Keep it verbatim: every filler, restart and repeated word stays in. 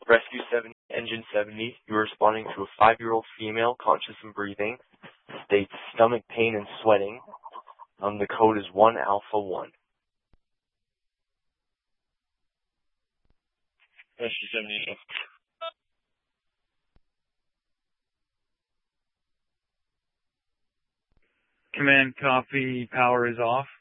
Rescue seventy, Engine seventy, you're responding to a five-year-old female, conscious and breathing, states stomach pain and sweating. Um, the code is one alpha one. Rescue seventy. Command copy, power is off.